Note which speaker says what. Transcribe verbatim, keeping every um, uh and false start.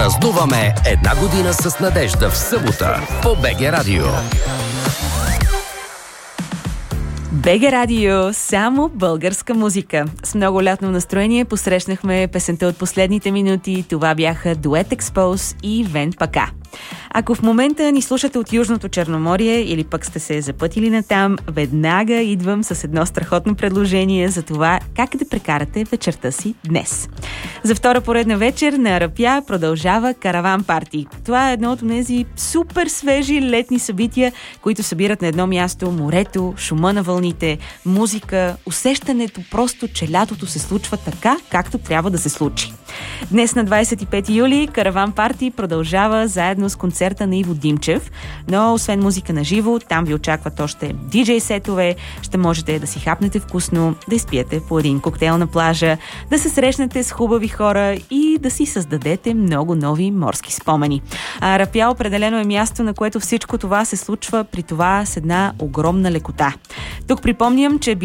Speaker 1: Празнуваме една година с надежда в събота по БГ Радио.
Speaker 2: БГ Радио, само българска музика. С много лятно настроение посрещнахме песента от последните минути. Това бяха Дует Експоз и Вен Пака. Ако в момента ни слушате от Южното Черноморие или пък сте се запътили натам, веднага идвам с едно страхотно предложение за това как да прекарате вечерта си днес. За втора поредна вечер на Арапя продължава Караван Парти. Това е едно от тези супер свежи летни събития, които събират на едно място морето, шума на вълните, музика, усещането просто, че лятото се случва така, както трябва да се случи. Днес на двадесет и пети юли Караван Парти продължава заедно с концерта на Иво Димчев, но освен музика на живо, там ви очакват още диджей сетове, ще можете да си хапнете вкусно, да изпиете по един коктейл на плажа, да се срещнете с хубави хора и да си създадете много нови морски спомени. А Арапя определено е място, на което всичко това се случва, при това с една огромна лекота. Тук припомням, че